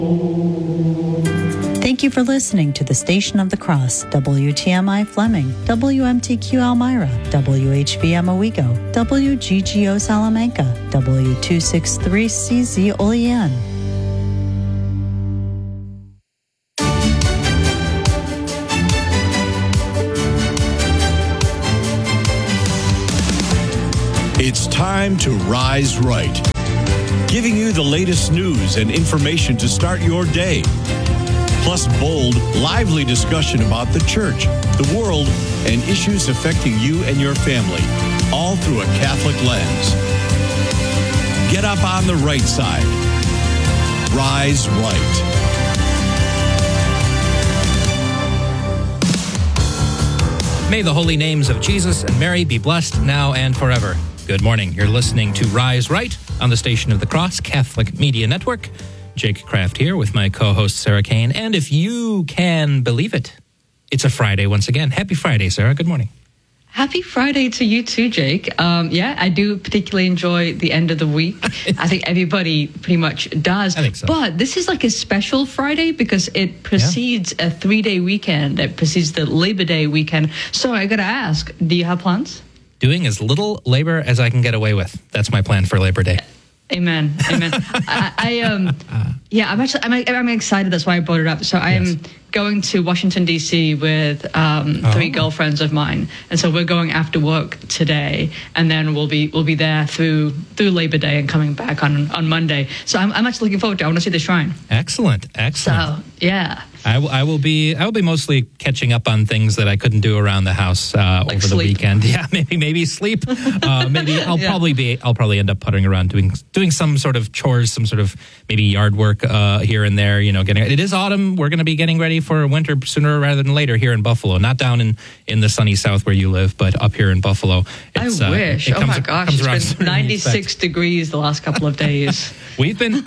Thank you for listening to the Station of the Cross, WTMI Fleming, WMTQ Elmira, WHVM Owego, WGGO Salamanca, W263CZ Olean. It's time to Rise Right, giving you the latest news and information to start your day. Plus bold, lively discussion about the church, the world, and issues affecting you and your family, all through a Catholic lens. Get up on the right side. Rise Right. May the holy names of Jesus and Mary be blessed now and forever. Good morning. You're listening to Rise Right on the Station of the Cross Catholic Media Network. Jake Kraft here with my co-host Sarah Kane. And if you can believe it, it's a Friday once again. Happy Friday, Sarah. Good morning. Happy Friday to you too, Jake. Yeah, I do particularly enjoy the end of the week. I think everybody pretty much does. I think so. But this is like a special Friday because it precedes a 3-day weekend. It precedes the Labor Day weekend. So I got to ask, do you have plans? Doing as little labor as I can get away with. That's my plan for Labor Day. Amen. Amen. I'm excited. That's why I brought it up. So I am going to Washington, D.C. with 3 girlfriends of mine. And so we're going after work today. And then we'll be there through Labor Day and coming back on Monday. So I'm actually looking forward to it. I want to see the shrine. Excellent. So, yeah. I will be mostly catching up on things that I couldn't do around the house over the weekend. Yeah, maybe sleep. Maybe I'll probably end up puttering around doing some sort of chores, some sort of maybe yard work here and there. You know, it is autumn. We're going to be getting ready for winter sooner rather than later here in Buffalo. Not down in the sunny South where you live, but up here in Buffalo. I wish. Oh my gosh, it's been 96 degrees the last couple of days. We've been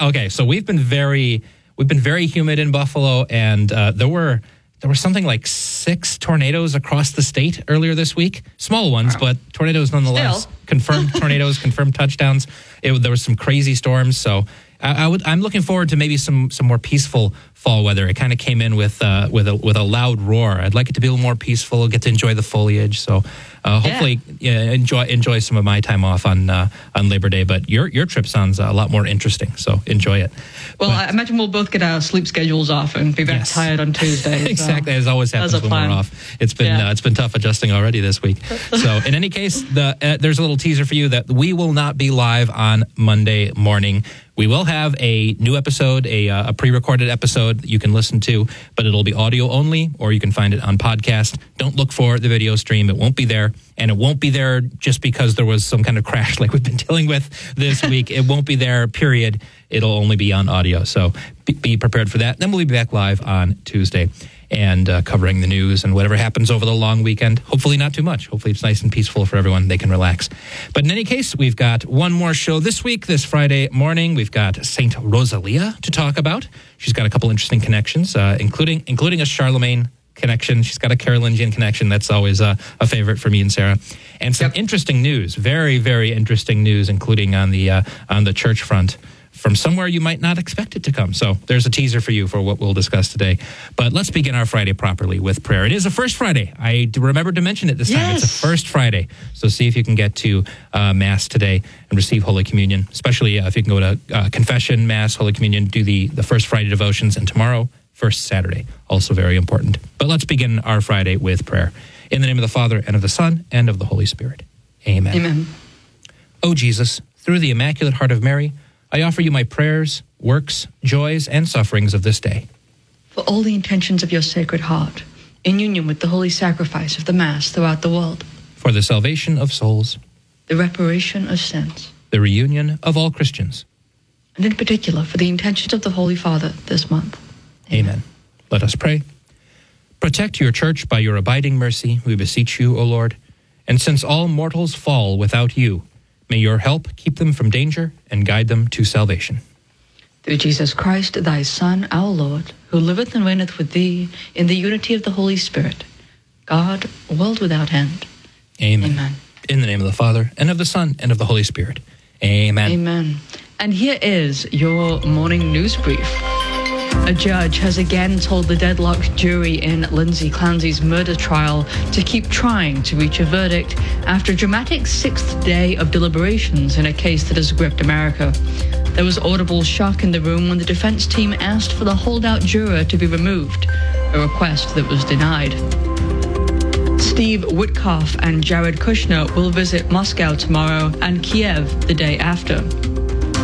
very humid in Buffalo, and there were something like 6 tornadoes across the state earlier this week. Small ones, but tornadoes nonetheless. Still. Confirmed tornadoes, confirmed touchdowns. There was some crazy storms, so I'm looking forward to maybe some more peaceful fall weather. It kind of came in with a loud roar. I'd like it to be a little more peaceful, get to enjoy the foliage. So hopefully enjoy some of my time off on Labor Day. But your trip sounds a lot more interesting, so enjoy it. Well, I imagine we'll both get our sleep schedules off and be very tired on Tuesday. Exactly, as always happens when we're off. It's been tough adjusting already this week. So in any case, there's a little teaser for you that we will not be live on Monday morning. We will have a new episode, a pre-recorded episode that you can listen to, but it'll be audio only, or you can find it on podcast. Don't look for the video stream. It won't be there, and it won't be there just because there was some kind of crash like we've been dealing with this week. It won't be there, period. It'll only be on audio, so be prepared for that. Then we'll be back live on Tuesday and covering the news and whatever happens over the long weekend. Hopefully not too much. Hopefully it's nice and peaceful for everyone. They can relax. But in any case, we've got one more show this week, this Friday morning. We've got St. Rosalia to talk about. She's got a couple interesting connections, including a Charlemagne connection. She's got a Carolingian connection. That's always a favorite for me and Sarah. And some interesting news, very, very interesting news, including on the church front, from somewhere you might not expect it to come. So there's a teaser for you for what we'll discuss today. But let's begin our Friday properly with prayer. It is a first Friday. I remembered to mention it this time. It's a first Friday. So see if you can get to Mass today and receive Holy Communion, especially if you can go to confession, Mass, Holy Communion, do the first Friday devotions, and tomorrow, first Saturday. Also very important. But let's begin our Friday with prayer. In the name of the Father, and of the Son, and of the Holy Spirit. Amen. Amen. O Jesus, through the Immaculate Heart of Mary, I offer you my prayers, works, joys, and sufferings of this day. For all the intentions of your Sacred Heart, in union with the holy sacrifice of the Mass throughout the world. For the salvation of souls. The reparation of sins. The reunion of all Christians. And in particular, for the intentions of the Holy Father this month. Amen. Let us pray. Protect your church by your abiding mercy, we beseech you, O Lord. And since all mortals fall without you, may your help keep them from danger and guide them to salvation. Through Jesus Christ, thy Son, our Lord, who liveth and reigneth with thee in the unity of the Holy Spirit, God, world without end. Amen. Amen. In the name of the Father, and of the Son, and of the Holy Spirit. Amen. Amen. And here is your morning news brief. A judge has again told the deadlocked jury in Lindsay Clancy's murder trial to keep trying to reach a verdict after a dramatic sixth day of deliberations in a case that has gripped America. There was audible shock in the room when the defense team asked for the holdout juror to be removed, a request that was denied. Steve Witkoff and Jared Kushner will visit Moscow tomorrow and Kiev the day after.